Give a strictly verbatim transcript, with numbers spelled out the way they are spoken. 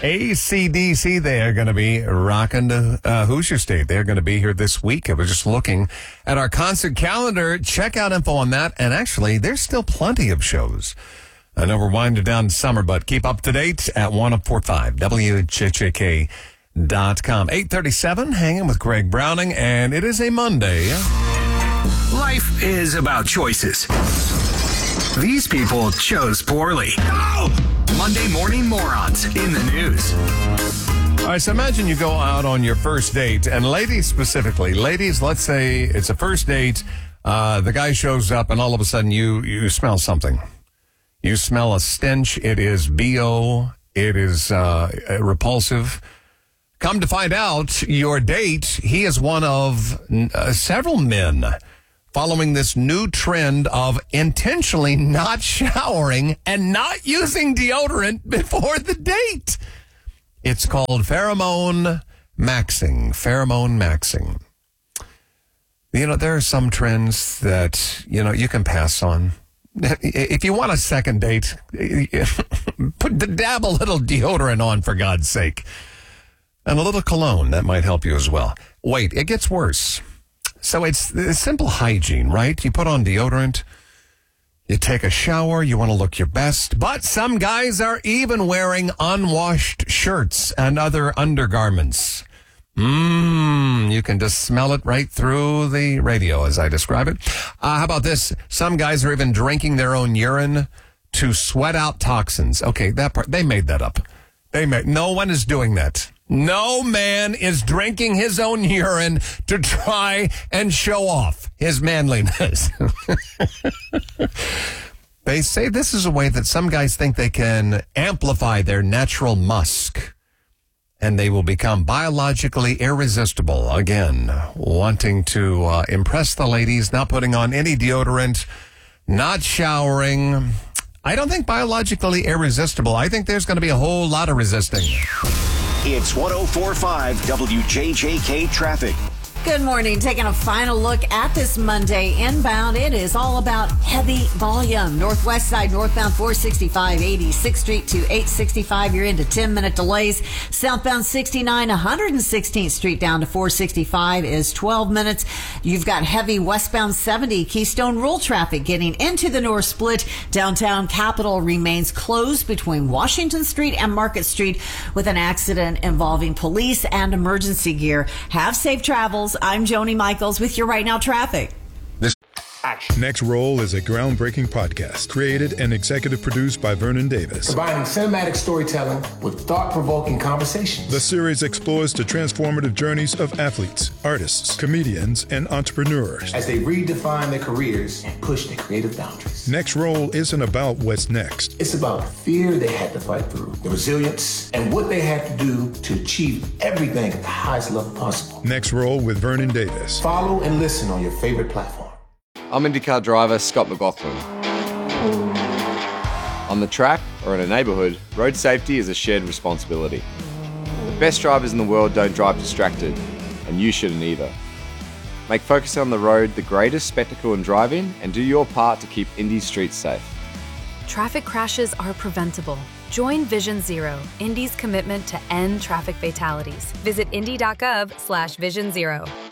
A C D C, they are going to be rocking to uh, Hoosier State. They're going to be here this week. I was just looking at our concert calendar. Check out info on that. And actually, there's still plenty of shows. I know we're winding down summer, but keep up to date at ten forty-five W J J K dot com. eight thirty-seven, hanging with Greg Browning, and it is a Monday. Life is about choices. These people chose poorly. No! Monday Morning Morons in the news. All right, so imagine you go out on your first date, and ladies specifically, ladies, let's say it's a first date, uh, the guy shows up, and all of a sudden you, you smell something. You smell a stench. It is B O. It is uh, repulsive. Come to find out, your date, he is one of uh, several men following this new trend of intentionally not showering and not using deodorant before the date. It's called pheromone maxing. Pheromone maxing. You know, there are some trends that, you know, you can pass on. If you want a second date, put dab a little deodorant on, for God's sake. And a little cologne, that might help you as well. Wait, it gets worse. So it's, it's simple hygiene, right? You put on deodorant, you take a shower, you want to look your best. But some guys are even wearing unwashed shirts and other undergarments. Mmm, you can just smell it right through the radio as I describe it. Uh, how about this? Some guys are even drinking their own urine to sweat out toxins. Okay, that part, they made that up. They made, no one is doing that. No man is drinking his own urine to try and show off his manliness. They say this is a way that some guys think they can amplify their natural musk, and they will become biologically irresistible. Again, wanting to uh, impress the ladies, not putting on any deodorant, not showering. I don't think biologically irresistible. I think there's going to be a whole lot of resisting. It's ten forty-five W J J K traffic. Good morning. Taking a final look at this Monday inbound. It is all about heavy volume. Northwest side, northbound four sixty-five, eighty-sixth Street to eight sixty-five. You're into ten minute delays. Southbound sixty-nine, one hundred sixteenth Street down to four sixty-five is twelve minutes. You've got heavy westbound seventy Keystone Rule traffic getting into the North Split. Downtown Capitol remains closed between Washington Street and Market Street with an accident involving police and emergency gear. Have safe travels. I'm Joni Michaels with your Right Now traffic. Next Roll is a groundbreaking podcast created and executive produced by Vernon Davis. Combining cinematic storytelling with thought-provoking conversations. The series explores the transformative journeys of athletes, artists, comedians, and entrepreneurs as they redefine their careers and push their creative boundaries. Next Roll isn't about what's next. It's about the fear they had to fight through, the resilience, and what they had to do to achieve everything at the highest level possible. Next Roll with Vernon Davis. Follow and listen on your favorite platform. I'm IndyCar driver Scott McLaughlin. On the track or in a neighbourhood, road safety is a shared responsibility. The best drivers in the world don't drive distracted, and you shouldn't either. Make focusing on the road the greatest spectacle in driving and do your part to keep Indy's streets safe. Traffic crashes are preventable. Join Vision Zero, Indy's commitment to end traffic fatalities. Visit indy dot gov slash vision zero.